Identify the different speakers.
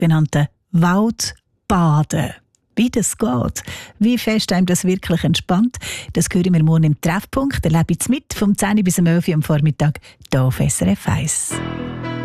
Speaker 1: sogenannten Waldbaden. Wie das geht, wie fest einem das wirklich entspannt, das hören wir morgen im Treffpunkt. Erlebe ich mit vom 10 bis 11 Uhr am Vormittag hier auf SRF 1.